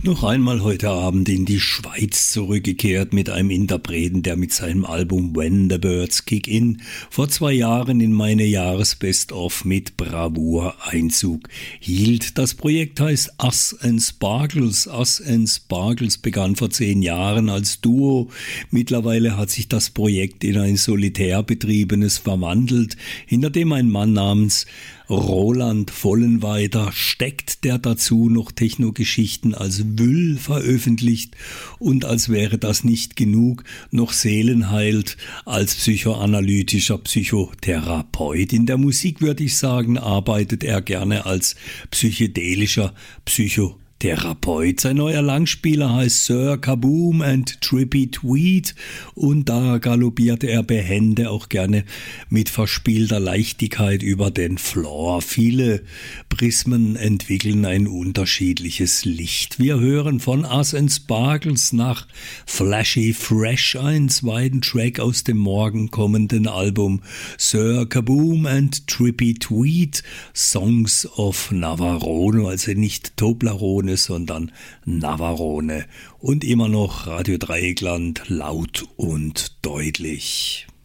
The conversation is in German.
Noch einmal heute Abend in die Schweiz zurückgekehrt mit einem Interpreten, der mit seinem Album When the Birds Kick In vor 2 Jahren in meine Jahresbest-of mit Bravour Einzug hielt. Das Projekt heißt Us and Sparkles. Us and Sparkles begann vor 10 Jahren als Duo. Mittlerweile hat sich das Projekt in ein solitär betriebenes verwandelt, hinter dem ein Mann namens Roland Vollenweider steckt, der dazu noch Techno-Geschichten als Wüll veröffentlicht und als wäre das nicht genug, noch Seelen heilt als psychoanalytischer Psychotherapeut. In der Musik würde ich sagen, arbeitet er gerne als psychedelischer Psychotherapeut. Sein neuer Langspieler heißt Sir Kaboom and Trippy Tweed und da galoppiert er behende auch gerne mit verspielter Leichtigkeit über den Floor. Viele Prismen entwickeln ein unterschiedliches Licht. Wir hören von Us and Sparkles nach Flashy Fresh einen zweiten Track aus dem morgen kommenden Album Sir Kaboom and Trippy Tweed, Songs of Navarone, also nicht Toblerone, sondern Navarone. Und immer noch Radio Dreieckland, laut und deutlich.